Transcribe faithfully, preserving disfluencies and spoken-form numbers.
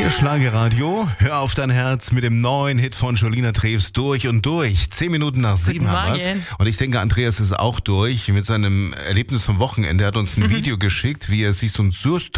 Hier Schlagerradio, hör auf dein Herz mit dem neuen Hit von Jolina Treves durch und durch. Zehn Minuten nach sieben Guten haben wir's. Morgen. Und ich denke, Andreas ist auch durch mit seinem Erlebnis vom Wochenende. Er hat uns ein Video geschickt, wie er sich so ein Surst